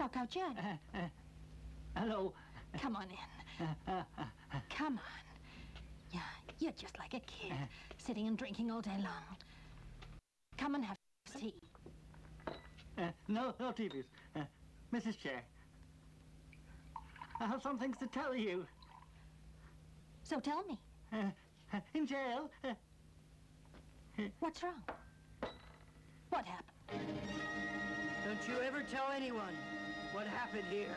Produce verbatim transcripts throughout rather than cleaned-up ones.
Sao Cao Chen? Uh, uh, hello. Come on in. Uh, uh, uh, Come on. Yeah, you're just like a kid, uh, sitting and drinking all day long. Come and have tea. Uh, no, no tea, please. Uh, Missus Chair, I have some things to tell you. So tell me. Uh, uh, in jail. Uh, What's wrong? What happened? Don't you ever tell anyone what happened here.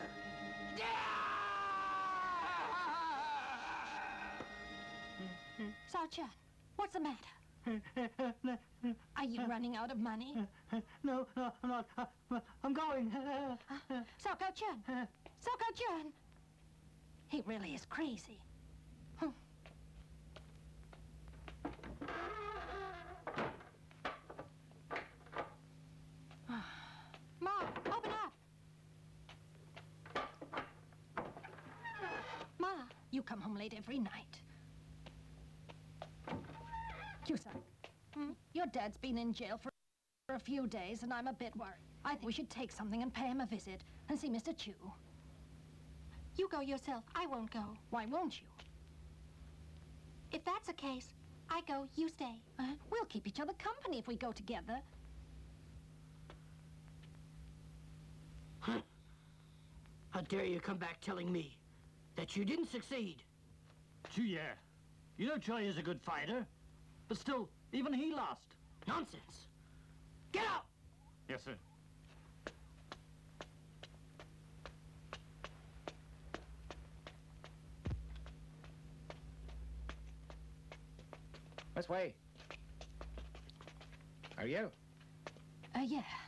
Sao Chen, what's the matter? Are you running out of money? No, no, I'm not. Uh, I'm going. Uh, Sao Cao Chen! Sao Cao Chen! He really is crazy. Huh. Ma, open up! Ma, you come home late every night. Cusack, hmm? Your dad's been in jail for a few days, and I'm a bit worried. I think we should take something and pay him a visit and see Mister Chu. You go yourself. I won't go. Why won't you? If that's the case, I go, you stay. Uh, we'll keep each other company if we go together. Huh. How dare you come back telling me that you didn't succeed? Chuye, you know Choi is a good fighter, but still, even he lost. Nonsense. Get out! Yes, sir. Miss Wei. Are you? Uh, yeah.